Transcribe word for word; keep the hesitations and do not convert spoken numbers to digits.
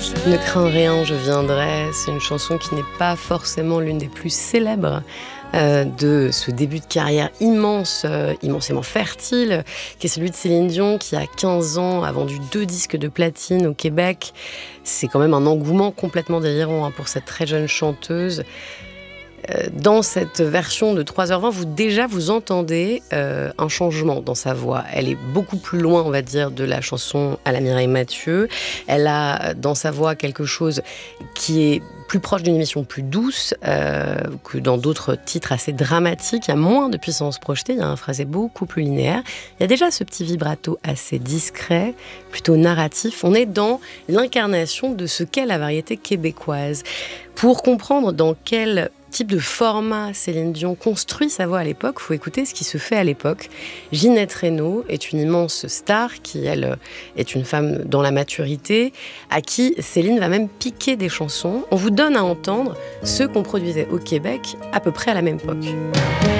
Ne crains rien, je viendrai. C'est une chanson qui n'est pas forcément l'une des plus célèbres euh, de ce début de carrière immense, euh, immensément fertile, qui est celui de Céline Dion, qui à quinze ans a vendu deux disques de platine au Québec. C'est quand même un engouement complètement délirant hein, pour cette très jeune chanteuse. Dans cette version de trois heures vingt, vous, déjà, vous entendez euh, un changement dans sa voix. Elle est beaucoup plus loin, on va dire, de la chanson à la Mireille Mathieu. Elle a dans sa voix quelque chose qui est plus proche d'une émission plus douce euh, que dans d'autres titres assez dramatiques. Il y a moins de puissance projetée, il y a un phrasé beaucoup plus linéaire. Il y a déjà ce petit vibrato assez discret, plutôt narratif. On est dans l'incarnation de ce qu'est la variété québécoise. Pour comprendre dans quel type de format Céline Dion construit sa voix à l'époque, il faut écouter ce qui se fait à l'époque. Ginette Renaud est une immense star qui, elle, est une femme dans la maturité, à qui Céline va même piquer des chansons. On vous donne à entendre ce qu'on produisait au Québec à peu près à la même époque.